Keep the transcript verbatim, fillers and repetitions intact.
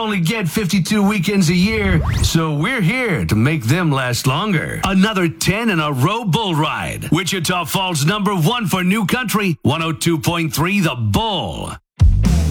only get fifty-two weekends a year, so we're here to make them last longer. Another ten in a row bull ride. Wichita Falls number one for New Country, one oh two point three The Bull.